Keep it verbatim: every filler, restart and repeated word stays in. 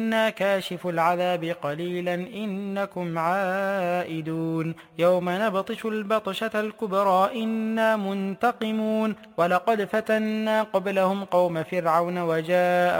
إنا كاشف العذاب قليلا إنكم عائدون يوم نبطش البطشة الكبرى إنا منتقمون ولقد فتنا قبلهم قوم فرعون وجاء